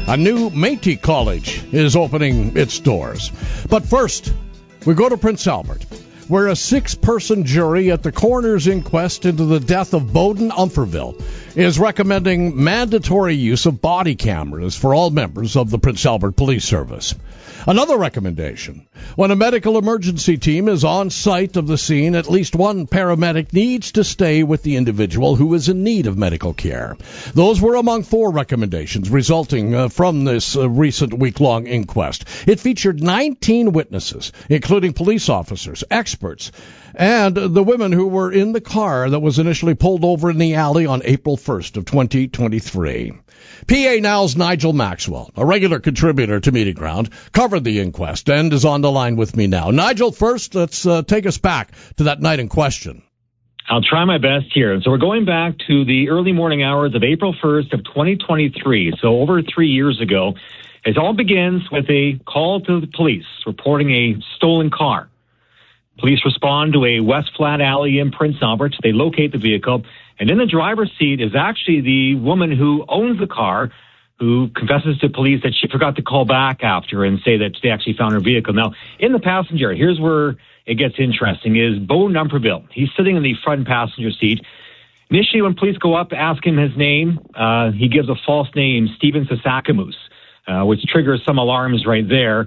A new Métis College is opening its doors. But first, we go to Prince Albert, where a 6-person jury at the coroner's inquest into the death of Bowden Umferville is recommending mandatory use of body cameras for all members of the Prince Albert Police Service. Another recommendation: when a medical emergency team is on site of the scene, at least one paramedic needs to stay with the individual who is in need of medical care. Those were among 4 recommendations resulting from this recent week-long inquest. It featured 19 witnesses, including police officers, experts, and the women who were in the car that was initially pulled over in the alley on April 1st of 2023. PA Now's Nigel Maxwell, a regular contributor to Meeting Ground, covered the inquest and is on the line with me now. Nigel, first, let's take us back to that night in question. I'll try my best here. So we're going back to the early morning hours of April 1st of 2023, so over 3 years ago. It all begins with a call to the police reporting a stolen car. Police respond to a West Flat alley in Prince Albert. They locate the vehicle, and in the driver's seat is actually the woman who owns the car, who confesses to police that she forgot to call back after and say that they actually found her vehicle. Now, in the passenger, here's where it gets interesting, is Bowden Umferville. He's sitting in the front passenger seat. Initially, when police go up to ask him his name, he gives a false name, Stephen Sasakamoose, which triggers some alarms right there.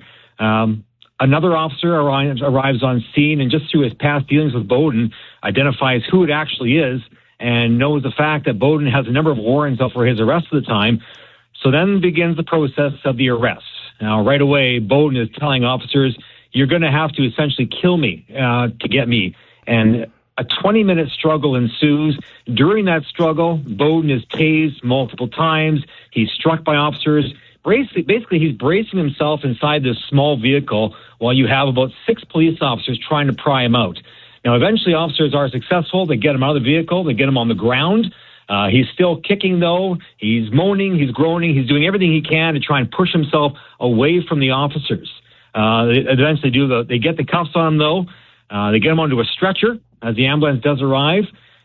Another officer arrives on scene, and just through his past dealings with Bowden, identifies who it actually is and knows the fact that Bowden has a number of warrants out for his arrest at the time. So then begins the process of the arrest. Now, right away, Bowden is telling officers, you're going to have to essentially kill me to get me. And a 20-minute struggle ensues. During that struggle, Bowden is tased multiple times. He's struck by officers. Basically, he's bracing himself inside this small vehicle while you have about 6 police officers trying to pry him out. Now, eventually, officers are successful. They get him out of the vehicle. They get him on the ground. He's still kicking, though. He's moaning. He's groaning. He's doing everything he can to try and push himself away from the officers. They eventually they get the cuffs on him, though. They get him onto a stretcher as the ambulance does arrive.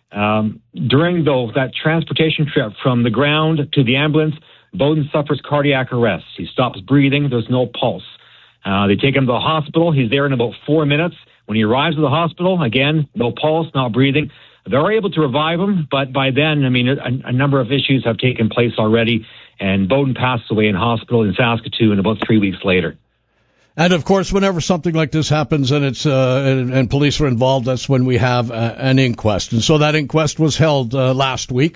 During, though, that transportation trip from the ground to the ambulance, Bowden suffers cardiac arrest. He stops breathing. There's no pulse. They take him to the hospital. He's there in about 4 minutes. When he arrives at the hospital, again, no pulse, not breathing. They're able to revive him, but by then, a number of issues have taken place already, and Bowden passed away in hospital in Saskatoon about 3 weeks later. And of course, whenever something like this happens and it's and police are involved, that's when we have an inquest. And so that inquest was held last week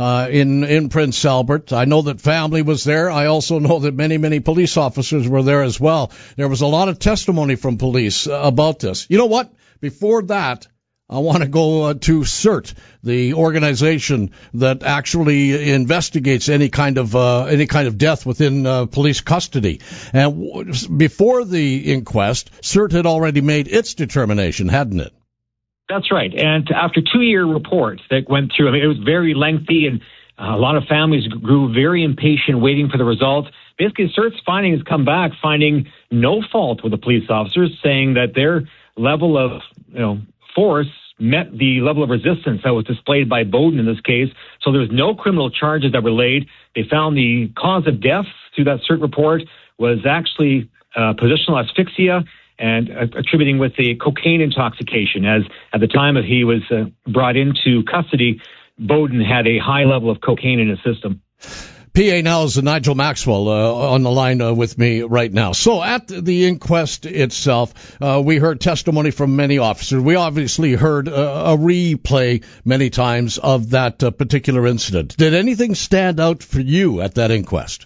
in Prince Albert. I know that family was there. I also know that many police officers were there as well. There was a lot of testimony from police about this. You know what? Before that, I want to go to CERT, the organization that actually investigates any kind of death within police custody. And before the inquest, CERT had already made its determination, hadn't it? That's right. And after 2-year reports that went through, it was very lengthy, and a lot of families grew very impatient waiting for the results. Basically, CERT's findings come back finding no fault with the police officers, saying that their level of force met the level of resistance that was displayed by Bowden in this case. So there's no criminal charges that were laid. They found the cause of death through that CERT report was actually positional asphyxia, and attributing with the cocaine intoxication, as at the time that he was brought into custody, Bowden had a high level of cocaine in his system. PA Now's Nigel Maxwell on the line with me right now. So at the inquest itself, we heard testimony from many officers. We obviously heard a replay many times of that particular incident. Did anything stand out for you at that inquest?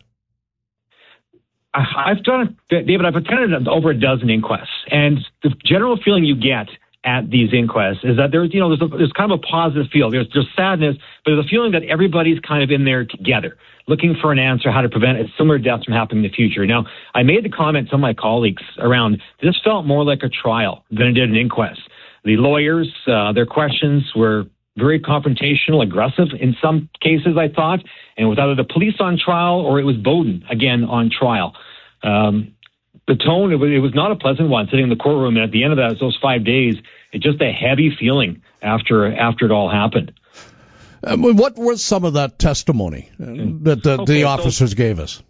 I've attended over a dozen inquests, and the general feeling you get at these inquests is that there's kind of a positive feel. There's sadness, but there's a feeling that everybody's kind of in there together, looking for an answer how to prevent similar deaths from happening in the future. Now, I made the comment to some of my colleagues around this felt more like a trial than it did an inquest. The lawyers, their questions were very confrontational, aggressive in some cases, I thought, and it was either the police on trial or it was Bowden, again, on trial. The tone, it was not a pleasant one sitting in the courtroom, and at the end of those 5 days, it's just a heavy feeling after it all happened. What was some of that testimony that the officers gave us?